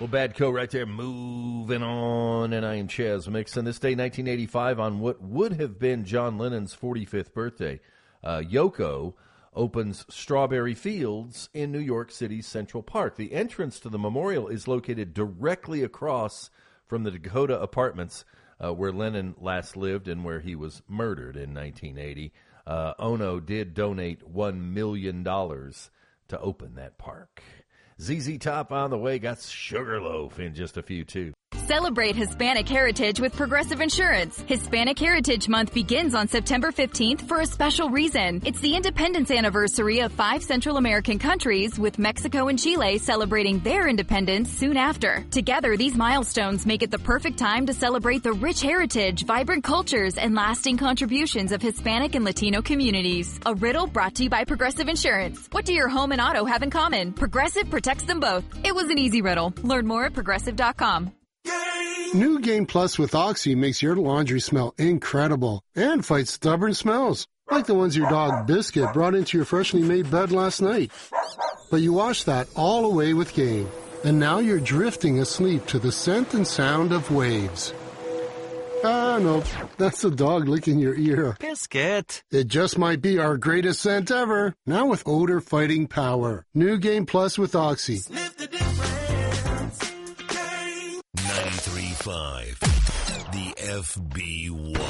Well, Bad Co right there, moving on, and I am Chaz Mixon. This day, 1985, on what would have been John Lennon's 45th birthday, Yoko opens Strawberry Fields in New York City's Central Park. The entrance to the memorial is located directly across from the Dakota Apartments, where Lennon last lived and where he was murdered in 1980. Ono did donate $1 million to open that park. ZZ Top on the way, got Sugarloaf in just a few, too. Celebrate Hispanic heritage with Progressive Insurance. Hispanic Heritage Month begins on September 15th for a special reason. It's the independence anniversary of 5 Central American countries, with Mexico and Chile celebrating their independence soon after. Together, these milestones make it the perfect time to celebrate the rich heritage, vibrant cultures, and lasting contributions of Hispanic and Latino communities. A riddle brought to you by Progressive Insurance. What do your home and auto have in common? Progressive protects them both. It was an easy riddle. Learn more at Progressive.com. New Game Plus with Oxy makes your laundry smell incredible and fights stubborn smells, like the ones your dog Biscuit brought into your freshly made bed last night. But you washed that all away with Game, and now you're drifting asleep to the scent and sound of waves. Ah, no, that's the dog licking your ear. Biscuit. It just might be our greatest scent ever, now with odor-fighting power. New Game Plus with Oxy. Sniff the difference. 93.5, the FB1.